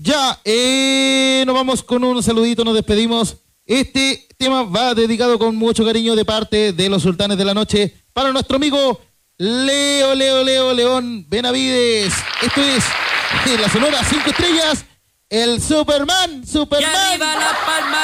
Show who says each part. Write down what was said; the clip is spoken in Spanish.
Speaker 1: Ya, nos vamos con un saludito, nos despedimos. Este tema va dedicado con mucho cariño de parte de los Sultanes de la Noche para nuestro amigo Leo León Benavides. Esto es la Sonora 5 Estrellas, el Superman.
Speaker 2: Y arriba la palma.